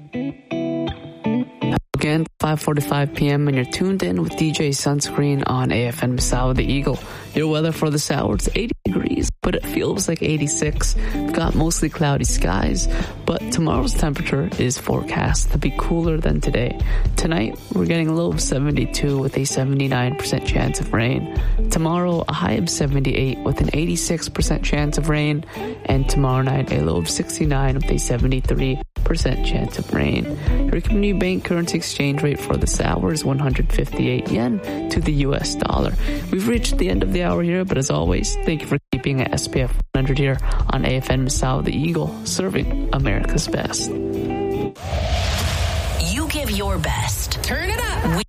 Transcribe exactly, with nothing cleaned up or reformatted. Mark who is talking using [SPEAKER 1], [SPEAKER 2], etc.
[SPEAKER 1] Again, five forty-five p.m. and you're tuned in with D J Sunscreen on A F M Misawa The Eagle. Your weather for this hour, it's eighty degrees, but it feels like eighty-six. We've got mostly cloudy skies, but tomorrow's temperature is forecast to be cooler than today. Tonight, we're getting a low of seventy-two with a seventy-nine percent chance of rain. Tomorrow, a high of seventy-eight with an eighty-six percent chance of rain. And tomorrow night, a low of sixty-nine with a seventy-three percent chance of rain. Your community bank currency exchange rate for this hour is one hundred fifty-eight yen to the U S dollar. We've reached the end of the hour here, but as always, thank you for keeping it S P F one hundred here on A F M Misawa The Eagle, serving America's best.
[SPEAKER 2] You give your best.
[SPEAKER 3] Turn it up.
[SPEAKER 2] We